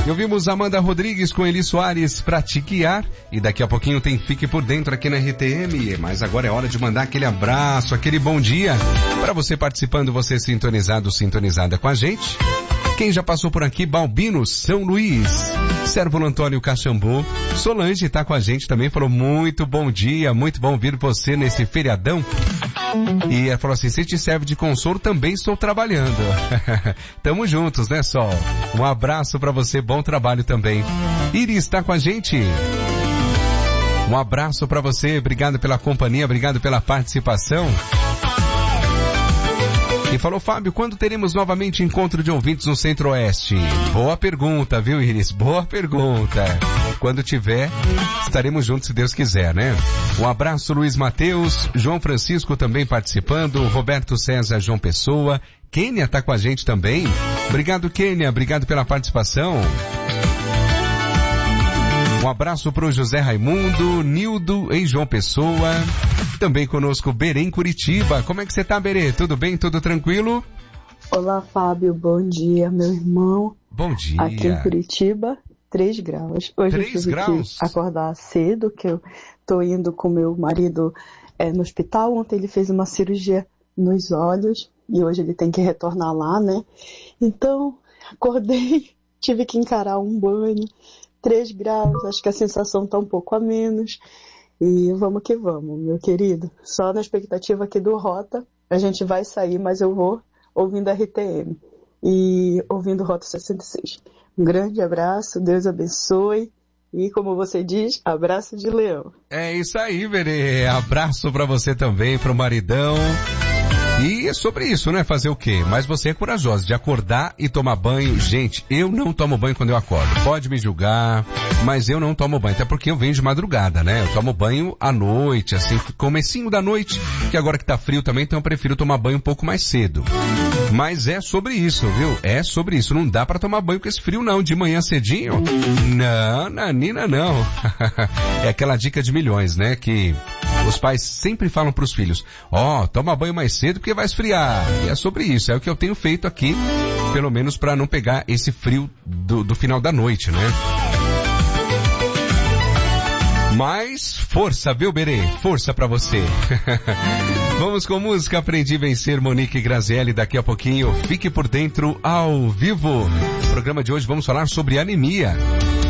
E ouvimos Amanda Rodrigues com Eli Soares pra te guiar. E daqui a pouquinho tem Fique por Dentro aqui na RTM. Mas agora é hora de mandar aquele abraço, aquele bom dia para você participando, você sintonizado, sintonizada com a gente. Quem já passou por aqui, Balbino, São Luís, Sérvulo Antônio Caxambu, Solange está com a gente também, falou muito bom dia, muito bom vir você nesse feriadão. E ela falou assim, se te serve de consolo, também estou trabalhando. Tamo juntos, né, Sol? Um abraço para você, bom trabalho também. Iris está com a gente. Um abraço para você, obrigado pela companhia, obrigado pela participação. E falou, Fábio, quando teremos novamente encontro de ouvintes no Centro-Oeste? Boa pergunta, viu, Iris? Boa pergunta. Quando tiver, estaremos juntos, se Deus quiser, né? Um abraço, Luiz Mateus, João Francisco também participando, Roberto César, João Pessoa, Kênia tá com a gente também. Obrigado, Kênia, obrigado pela participação. Um abraço pro José Raimundo, Nildo em João Pessoa. Também conosco Berê em Curitiba. Como é que você tá, Berê? Tudo bem? Tudo tranquilo? Olá, Fábio. Bom dia, meu irmão. Bom dia. Aqui em Curitiba, 3 graus. Hoje 3 eu tive graus? que acordar cedo, que eu tô indo com meu marido no hospital. Ontem ele fez uma cirurgia nos olhos e hoje ele tem que retornar lá, né? Então, acordei, tive que encarar um banho. 3 graus, acho que a sensação tá um pouco a menos. E vamos que vamos, meu querido. Só na expectativa aqui do Rota, a gente vai sair, mas eu vou ouvindo a RTM e ouvindo Rota 66. Um grande abraço, Deus abençoe. E como você diz, abraço de leão. É isso aí, Verê. Abraço pra você também, pro maridão. E é sobre isso, né? Fazer o quê? Mas você é corajosa de acordar e tomar banho. Gente, eu não tomo banho quando eu acordo. Pode me julgar, mas eu não tomo banho. Até porque eu venho de madrugada, né? Eu tomo banho à noite, assim, comecinho da noite. Que agora que tá frio também, então eu prefiro tomar banho um pouco mais cedo. Mas é sobre isso, viu? É sobre isso. Não dá pra tomar banho com esse frio, não. De manhã cedinho? Não, Nanina, não. É aquela dica de milhões, né? Que os pais sempre falam pros filhos, toma banho mais cedo porque vai esfriar. E é sobre isso, é o que eu tenho feito aqui, pelo menos para não pegar esse frio do final da noite, né? Mas força, viu, Berê? Força pra você. Vamos com música Aprendi a Vencer, Monique e Grazielli, daqui a pouquinho. Fique por dentro ao vivo. No programa de hoje vamos falar sobre anemia.